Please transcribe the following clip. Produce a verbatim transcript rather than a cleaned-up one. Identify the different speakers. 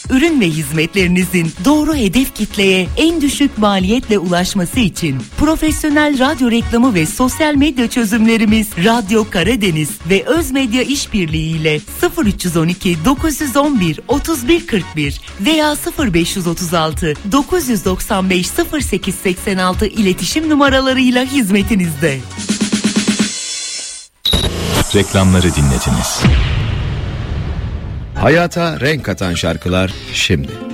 Speaker 1: ürün ve hizmetlerinizin doğru hedef kitleye en düşük maliyetle ulaşması için profesyonel radyo reklamı ve sosyal medya çözümlerimiz Radyo Karadeniz ve Özmedya İşbirliği ile sıfır üç on iki dokuz yüz on bir otuz bir kırk bir veya sıfır beş otuz altı dokuz doksan beş sıfır sekiz seksen altı iletişim numaralarıyla hizmetinizde.
Speaker 2: Reklamları dinlediniz.
Speaker 3: Hayata renk katan şarkılar şimdi.